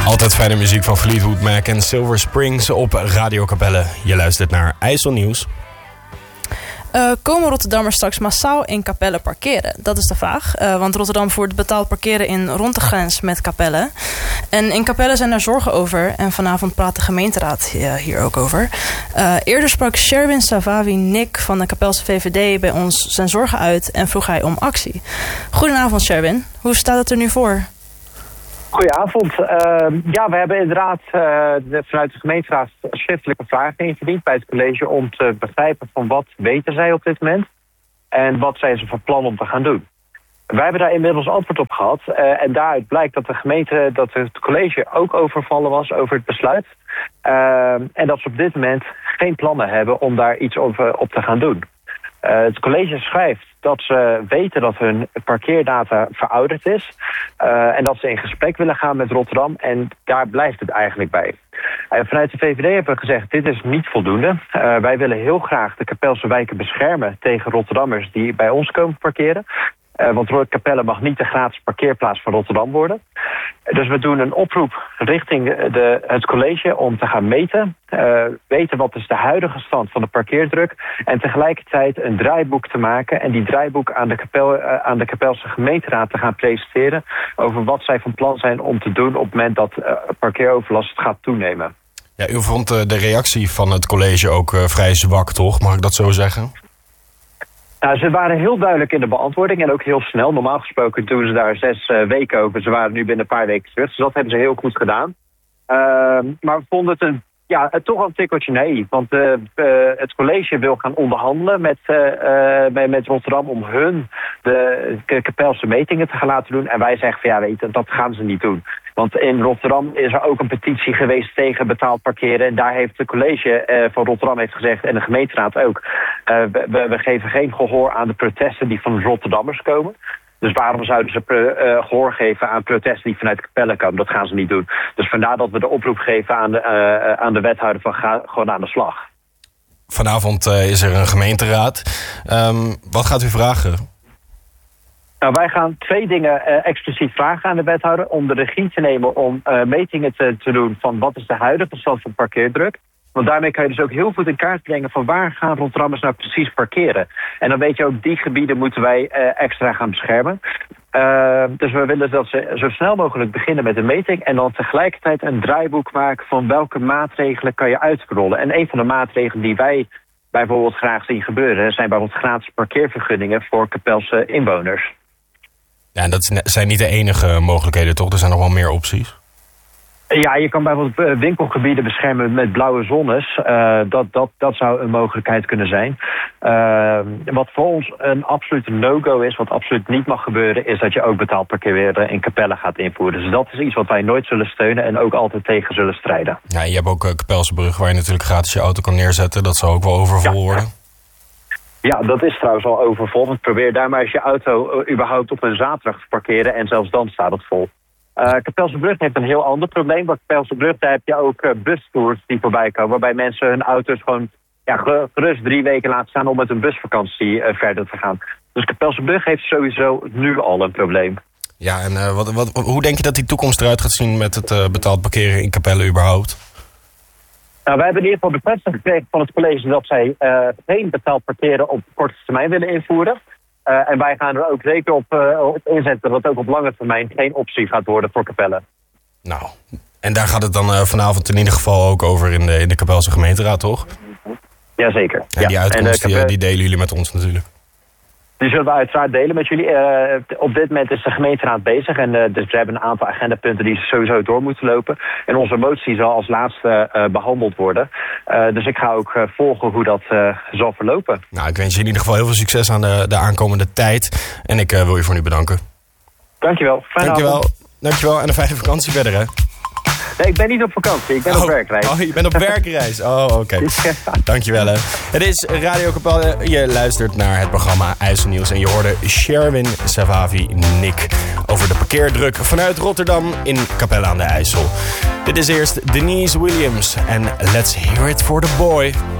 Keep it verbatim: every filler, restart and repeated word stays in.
Altijd fijne muziek van Fleetwood Mac en Silver Springs op Radio Capelle. Je luistert naar IJsselnieuws. Uh, komen Rotterdammers straks massaal in Capelle parkeren? Dat is de vraag. Uh, want Rotterdam voert betaald parkeren in rond de grens met Capelle. En in Capelle zijn er zorgen over. En vanavond praat de gemeenteraad hier ook over. Uh, eerder sprak Sherwin Savavi Nick van de Capelse V V D bij ons zijn zorgen uit en vroeg hij om actie. Goedenavond Sherwin. Hoe staat het er nu voor? Goedenavond. Uh, ja, we hebben inderdaad uh, de, vanuit de gemeenteraad schriftelijke vragen ingediend bij het college om te begrijpen van wat weten zij op dit moment en wat zijn ze van plan om te gaan doen. Wij hebben daar inmiddels antwoord op gehad uh, en daaruit blijkt dat de gemeente, dat het college ook overvallen was over het besluit. Uh, en dat ze op dit moment geen plannen hebben om daar iets over, op te gaan doen. Uh, het college schrijft dat ze weten dat hun parkeerdata verouderd is. Uh, en dat ze in gesprek willen gaan met Rotterdam. En daar blijft het eigenlijk bij. Uh, vanuit de V V D hebben we gezegd, dit is niet voldoende. Uh, wij willen heel graag de Capelse wijken beschermen tegen Rotterdammers die bij ons komen parkeren. Uh, want Capelle mag niet de gratis parkeerplaats van Rotterdam worden. Dus we doen een oproep richting de, het college om te gaan meten. Uh, weten wat is de huidige stand van de parkeerdruk. En tegelijkertijd een draaiboek te maken. En die draaiboek aan de, Capel, uh, aan de Capelse gemeenteraad te gaan presenteren. Over wat zij van plan zijn om te doen op het moment dat uh, parkeeroverlast gaat toenemen. Ja, u vond uh, de reactie van het college ook uh, vrij zwak, toch? Mag ik dat zo zeggen? Nou, ze waren heel duidelijk in de beantwoording en ook heel snel. Normaal gesproken doen ze daar zes uh, weken over. Ze waren nu binnen een paar weken terug. Dus dat hebben ze heel goed gedaan. Uh, maar we vonden het een, ja, het toch wel een tikkeltje naïef. Want uh, uh, het college wil gaan onderhandelen met, uh, uh, met Rotterdam om hun de, de Capelse metingen te gaan laten doen. En wij zeggen van ja, weet je, dat gaan ze niet doen. Want in Rotterdam is er ook een petitie geweest tegen betaald parkeren. En daar heeft het college uh, van Rotterdam heeft gezegd, en de gemeenteraad ook, Uh, we, we geven geen gehoor aan de protesten die van Rotterdammers komen. Dus waarom zouden ze pre, uh, gehoor geven aan protesten die vanuit Capelle komen? Dat gaan ze niet doen. Dus vandaar dat we de oproep geven aan de, uh, aan de wethouder van ga gewoon aan de slag. Vanavond uh, is er een gemeenteraad. Um, wat gaat u vragen? Nou, wij gaan twee dingen uh, expliciet vragen aan de wethouder om de regie te nemen om uh, metingen te, te doen van wat is de huidige stand van parkeerdruk. Want daarmee kan je dus ook heel goed in kaart brengen van waar gaan Rotterdammers nou precies parkeren. En dan weet je ook, die gebieden moeten wij uh, extra gaan beschermen. Uh, dus we willen dat ze zo snel mogelijk beginnen met de meting en dan tegelijkertijd een draaiboek maken van welke maatregelen kan je uitrollen. En een van de maatregelen die wij bijvoorbeeld graag zien gebeuren zijn bijvoorbeeld gratis parkeervergunningen voor Capelse inwoners. Ja, en dat zijn niet de enige mogelijkheden, toch? Er zijn nog wel meer opties. Ja, je kan bijvoorbeeld winkelgebieden beschermen met blauwe zones. Uh, dat, dat, dat zou een mogelijkheid kunnen zijn. Uh, wat voor ons een absolute no-go is, wat absoluut niet mag gebeuren, is dat je ook betaald parkeren in Capelle gaat invoeren. Dus dat is iets wat wij nooit zullen steunen en ook altijd tegen zullen strijden. Ja, je hebt ook uh, Capelsebrug waar je natuurlijk gratis je auto kan neerzetten. Dat zal ook wel overvol ja. worden. Ja, dat is trouwens al overvol. Want probeer daar maar eens je auto uh, überhaupt op een zaterdag te parkeren en zelfs dan staat het vol. Uh, Capelsebrug heeft een heel ander probleem. Want Capelsebrug, daar heb je ook uh, bustours die voorbij komen, waarbij mensen hun auto's gewoon ja, gerust drie weken laten staan om met een busvakantie uh, verder te gaan. Dus Capelsebrug heeft sowieso nu al een probleem. Ja, en uh, wat, wat, hoe denk je dat die toekomst eruit gaat zien met het uh, betaald parkeren in Capelle überhaupt? Nou, wij hebben in ieder geval bevestiging gekregen van het college dat zij uh, geen betaald parkeren op korte termijn willen invoeren. Uh, en wij gaan er ook zeker op, uh, op inzetten dat het ook op lange termijn geen optie gaat worden voor Capelle. Nou, en daar gaat het dan uh, vanavond in ieder geval ook over in de, in de Capelse gemeenteraad, toch? Jazeker. En ja. die uitkomst en, uh, die, die delen jullie met ons natuurlijk. Die zullen we uiteraard delen met jullie. Uh, op dit moment is de gemeenteraad bezig. En uh, dus we hebben een aantal agendapunten die sowieso door moeten lopen. En onze motie zal als laatste uh, behandeld worden. Uh, dus ik ga ook uh, volgen hoe dat uh, zal verlopen. Nou, ik wens je in ieder geval heel veel succes aan de, de aankomende tijd. En ik uh, wil je voor nu bedanken. Dankjewel. Fijne Dankjewel. avond. Dankjewel en een fijne vakantie verder, hè? Nee, ik ben niet op vakantie. Ik ben oh, op werkreis. Oh, je bent op werkreis. Oh, oké. Okay. Dankjewel, hè. Het is Radio Capelle. Je luistert naar het programma IJsselnieuws. En je hoorde Sherwin Savavi Nick over de parkeerdruk vanuit Rotterdam in Capelle aan de IJssel. Dit is eerst Denise Williams en Let's Hear It For The Boy.